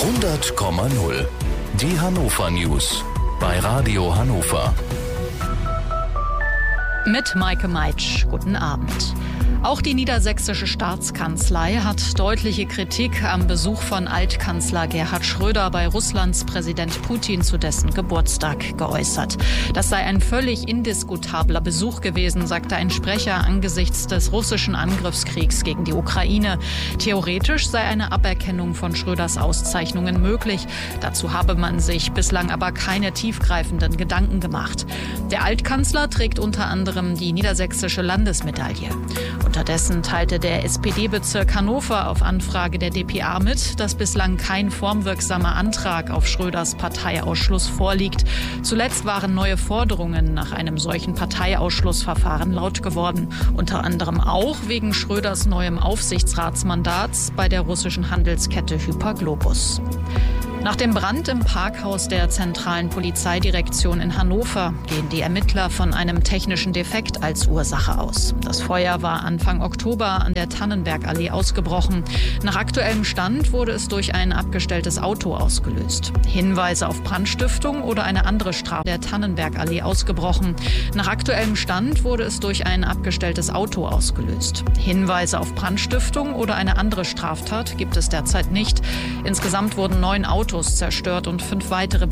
100,0. Die Hannover News bei Radio Hannover. Mit Maike Meitsch. Guten Abend. Auch die niedersächsische Staatskanzlei hat deutliche Kritik am Besuch von Altkanzler Gerhard Schröder bei Russlands Präsident Putin zu dessen Geburtstag geäußert. Das sei ein völlig indiskutabler Besuch gewesen, sagte ein Sprecher angesichts des russischen Angriffskriegs gegen die Ukraine. Theoretisch sei eine Aberkennung von Schröders Auszeichnungen möglich. Dazu habe man sich bislang aber keine tiefgreifenden Gedanken gemacht. Der Altkanzler trägt unter anderem die niedersächsische Landesmedaille. Unterdessen teilte der SPD-Bezirk Hannover auf Anfrage der dpa mit, dass bislang kein formwirksamer Antrag auf Schröders Parteiausschluss vorliegt. Zuletzt waren neue Forderungen nach einem solchen Parteiausschlussverfahren laut geworden. Unter anderem auch wegen Schröders neuem Aufsichtsratsmandats bei der russischen Handelskette Hyperglobus. Nach dem Brand im Parkhaus der zentralen Polizeidirektion in Hannover gehen die Ermittler von einem technischen Defekt als Ursache aus. Das Feuer war Anfang Oktober an der Tannenbergallee ausgebrochen. Nach aktuellem Stand wurde es durch ein abgestelltes Auto ausgelöst. Hinweise auf Brandstiftung oder eine andere Straftat der Tannenbergallee ausgebrochen. Nach aktuellem Stand wurde es durch ein abgestelltes Auto ausgelöst. Hinweise auf Brandstiftung oder eine andere Straftat gibt es derzeit nicht. Insgesamt wurden 9 Autos zerstört und 5 weitere